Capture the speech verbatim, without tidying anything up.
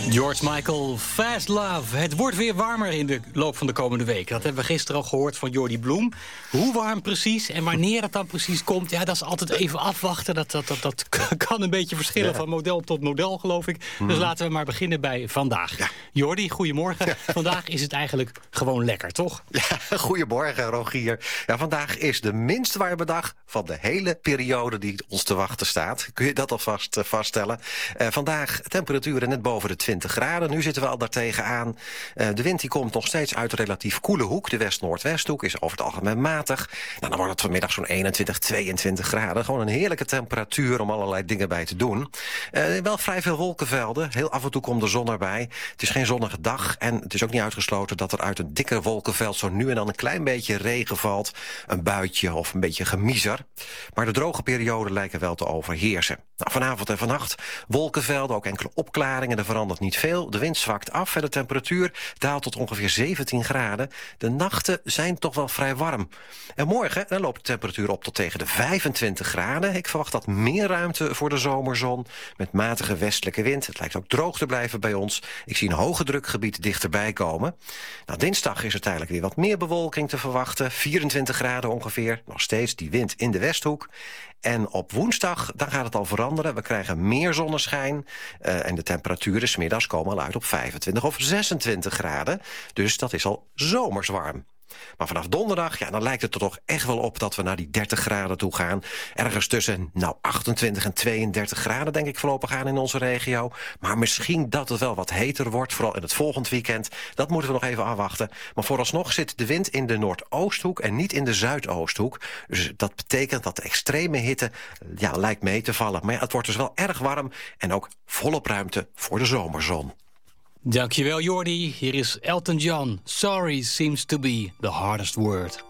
George Michael, Fast Love. Het wordt weer warmer in de loop van de komende week. Dat hebben we gisteren al gehoord van Jordi Bloem. Hoe warm precies en wanneer het dan precies komt... ja, dat is altijd even afwachten. Dat, dat, dat, dat kan een beetje verschillen ja. van model tot model, geloof ik. Hmm. Dus laten we maar beginnen bij vandaag. Ja. Jordi, goedemorgen. Ja. Vandaag is het eigenlijk gewoon lekker, toch? Ja, goedemorgen, Rogier. Ja, vandaag is de minst warme dag van de hele periode die ons te wachten staat. Kun je dat alvast uh, vaststellen? Uh, vandaag temperaturen net boven de twintig graden. Nu zitten we al daartegen aan. Uh, de wind die komt nog steeds uit een relatief koele hoek. De west-noordwesthoek is over het algemeen matig. Nou, dan wordt het vanmiddag zo'n eenentwintig, tweeëntwintig graden. Gewoon een heerlijke temperatuur om allerlei dingen bij te doen. Uh, wel vrij veel wolkenvelden. Heel af en toe komt de zon erbij. Het is geen zonnige dag. En het is ook niet uitgesloten dat er uit een dikke wolkenveld zo nu en dan een klein beetje regen valt. Een buitje of een beetje gemiezer. Maar de droge perioden lijken wel te overheersen. Nou, vanavond en vannacht wolkenvelden, ook enkele opklaringen. Er verandert niet veel. De wind zwakt af en de temperatuur daalt tot ongeveer zeventien graden. De nachten zijn toch wel vrij warm. En morgen dan loopt de temperatuur op tot tegen de vijfentwintig graden. Ik verwacht dat meer ruimte voor de zomerzon. Met matige westelijke wind. Het lijkt ook droog te blijven bij ons. Ik zie een hoge drukgebied dichterbij komen. Nou, dinsdag is er tijdelijk weer wat meer bewolking te verwachten. vierentwintig graden ongeveer. Nog steeds die wind in de westhoek. En op woensdag, dan gaat het al veranderen. We krijgen meer zonneschijn. Uh, en de temperaturen 's middags komen al uit op vijfentwintig of zesentwintig graden. Dus dat is al zomers warm. Maar vanaf donderdag, ja, dan lijkt het er toch echt wel op dat we naar die dertig graden toe gaan. Ergens tussen nou, achtentwintig en tweeëndertig graden denk ik voorlopig aan in onze regio. Maar misschien dat het wel wat heter wordt, vooral in het volgend weekend. Dat moeten we nog even afwachten. Maar vooralsnog zit de wind in de noordoosthoek en niet in de zuidoosthoek. Dus dat betekent dat de extreme hitte ja, lijkt mee te vallen. Maar ja, het wordt dus wel erg warm en ook volop ruimte voor de zomerzon. Dankjewel, Jordi. Hier is Elton John. Sorry seems to be the hardest word.